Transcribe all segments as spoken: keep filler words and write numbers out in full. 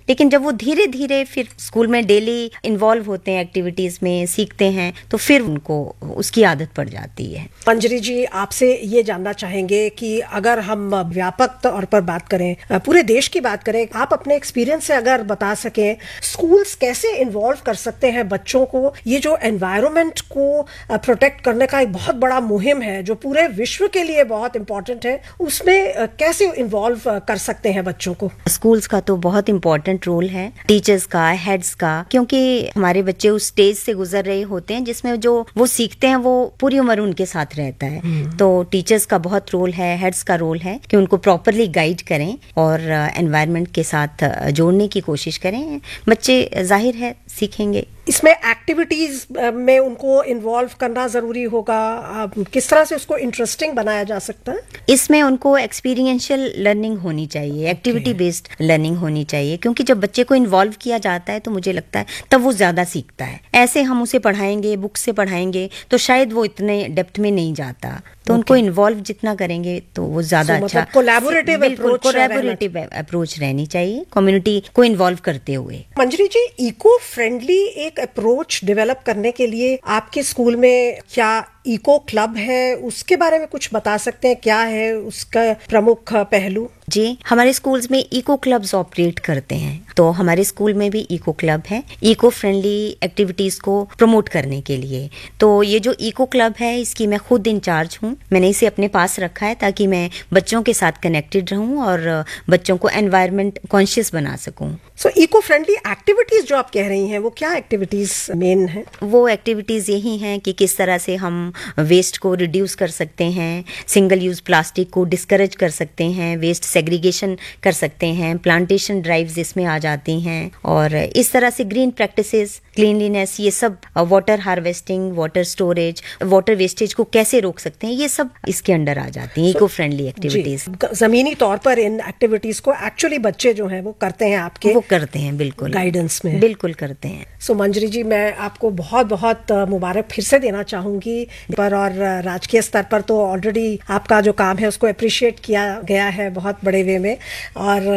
लेकिन जब वो धीरे धीरे फिर स्कूल में डेली इन्वॉल्व होते हैं, एक्टिविटीज में सीखते हैं, तो फिर उनको उसकी आदत पड़ जाती है। मंजरी जी, आपसे ये जानना चाहेंगे कि अगर हम व्यापक तौर पर बात करें, पूरे देश की बात करें, आप अपने एक्सपीरियंस से अगर बता सकें स्कूल्स कैसे इन्वॉल्व कर सकते हैं बच्चों को। ये जो एनवायरनमेंट को प्रोटेक्ट करने का एक बहुत बड़ा मुहिम है जो पूरे विश्व के लिए बहुत इंपॉर्टेंट है, उसमें कैसे इन्वॉल्व कर सकते हैं बच्चों को? स्कूल्स का तो बहुत इंपॉर्टेंट रोल है, टीचर्स का, हेड्स का, क्योंकि हमारे बच्चे उस स्टेज से गुजर रहे होते हैं जिसमें जो वो सीखते हैं वो पूरी उम्र उनके साथ रहता है। तो टीचर्स का बहुत रोल है, हेड्स का रोल है कि उनको प्रॉपरली गाइड करें और एनवायरनमेंट के साथ जोड़ने की कोशिश करें। बच्चे जाहिर है सीखेंगे। इसमें एक्टिविटीज में उनको इन्वॉल्व करना जरूरी होगा। किस तरह से उसको इंटरेस्टिंग बनाया जा सकता है? इसमें उनको एक्सपीरियंशियल लर्निंग होनी चाहिए, एक्टिविटी बेस्ड लर्निंग होनी चाहिए, क्योंकि जब बच्चे को इन्वॉल्व किया जाता है तो मुझे लगता है तब वो ज्यादा सीखता है। ऐसे हम उसे पढ़ाएंगे, बुक से पढ़ाएंगे तो शायद वो इतने डेप्थ में नहीं जाता। तो okay. उनको इन्वॉल्व जितना करेंगे तो वो ज्यादा so, अच्छा कोलैबोरेटिव अप्रोच कोलैबोरेटिव अप्रोच रहनी चाहिए, कम्युनिटी को इन्वॉल्व करते हुए। मंजरी जी, इको फ्रेंडली एक अप्रोच डेवलप करने के लिए आपके स्कूल में क्या इको क्लब है, उसके बारे में कुछ बता सकते हैं? क्या है उसका प्रमुख पहलू? जी, हमारे स्कूल्स में इको क्लब्स ऑपरेट करते हैं, तो हमारे स्कूल में भी इको क्लब है इको फ्रेंडली एक्टिविटीज को प्रमोट करने के लिए। तो ये जो इको क्लब है इसकी मैं खुद इंचार्ज हूँ। मैंने इसे अपने पास रखा है ताकि मैं बच्चों के साथ कनेक्टेड रहूं और बच्चों को एनवायरनमेंट कॉन्शियस बना सकूं। सो इको फ्रेंडली एक्टिविटीज जो आप कह रही हैं वो क्या एक्टिविटीज मेन है? वो एक्टिविटीज यही हैं कि किस तरह से हम वेस्ट को रिड्यूस कर सकते हैं, सिंगल यूज प्लास्टिक को डिस्करेज कर सकते हैं, वेस्ट सेग्रीगेशन कर सकते हैं, प्लांटेशन ड्राइव्स इसमें आ जाती हैं, और इस तरह से ग्रीन प्रैक्टिसेस, क्लीनलीनेस, ये सब, water harvesting, water storage, water wastage को कैसे रोक सकते हैं, ये सब इसके अंडर आ जाती हैं इको फ्रेंडली एक्टिविटीज। जमीनी तौर पर इन एक्टिविटीज को एक्चुअली बच्चे जो हैं वो करते हैं, आपके वो करते हैं, बिल्कुल गाइडेंस में बिल्कुल करते हैं। सो so, मंजरी जी, मैं आपको बहुत बहुत मुबारक फिर से देना चाहूंगी पर, और राजकीय स्तर पर तो ऑलरेडी आपका जो काम है उसको अप्रिशिएट किया गया है बहुत बड़े वे में, और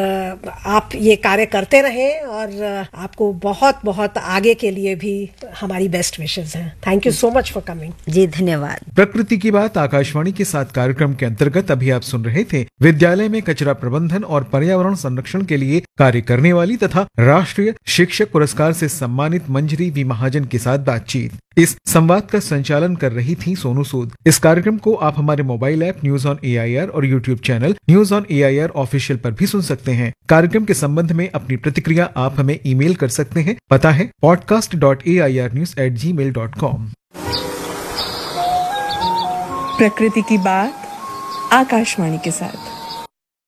आप ये कार्य करते रहें और आपको बहुत बहुत आगे के लिए भी हमारी बेस्ट विशेस हैं। Thank you so much for coming. जी, धन्यवाद। प्रकृति की बात आकाशवाणी के साथ कार्यक्रम के अंतर्गत अभी आप सुन रहे थे विद्यालय में कचरा प्रबंधन और पर्यावरण संरक्षण के लिए कार्य करने वाली तथा राष्ट्रीय शिक्षक पुरस्कार से सम्मानित मंजरी वी महाजन के साथ बातचीत। इस संवाद का संचालन कर रही थी सोनू सूद। इस कार्यक्रम को आप हमारे mobile app news on A I R और YouTube channel news on A I R official पर भी सुन सकते हैं। कार्यक्रम के संबंध में अपनी प्रतिक्रिया आप हमें ईमेल कर सकते हैं। पता है podcast dot A I R news at ji mail dot com. प्रकृति की बात आकाशवाणी के साथ।